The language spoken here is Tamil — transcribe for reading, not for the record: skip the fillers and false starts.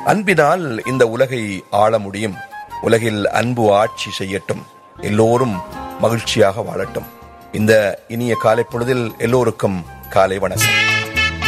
அன்பினால் இந்த உலகை ஆள முடியும். உலகில் அன்பு ஆட்சி செய்யட்டும். எல்லோரும் மகிழ்ச்சியாக வாழட்டும். இந்த இனிய காலை பொழுதில் எல்லோருக்கும் காலை வணக்கம்.